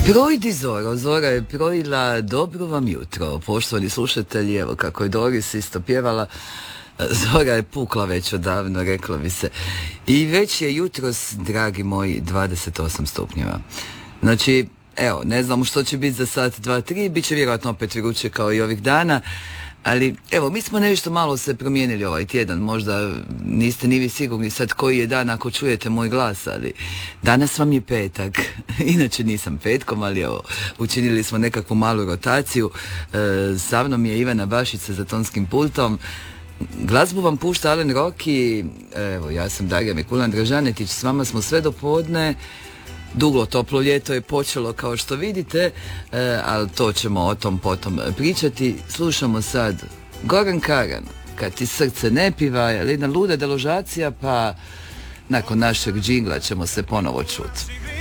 Projdi Zoro, Zora je projila dobro vam jutro, poštovani slušatelji, evo kako je Doris isto pjevala, Zora je pukla već odavno, reklo bi se, i već je jutros, dragi moji, 28 stupnjeva. Znači, evo, ne znamo što će biti za sat, 2, 3, bit će vjerojatno opet vruće kao i ovih dana, ali evo, mi smo nešto malo se promijenili ovaj tjedan, možda niste ni vi sigurni sad koji je dan ako čujete moj glas, ali danas vam je petak, inače nisam petkom, ali evo, učinili smo nekakvu malu rotaciju, sa mnom je Ivana Bašica za tonskim pultom, glazbu vam pušta Alen Roki, evo, ja sam Darija Mikulan-Dražanetić, s vama smo sve do podne. Duglo toplo ljeto je počelo kao što vidite, ali to ćemo o tom potom pričati. Slušamo sad Goran Karan, Kad ti srce ne piva, jedna luda deložacija, pa nakon našeg džingla ćemo se ponovo čuti.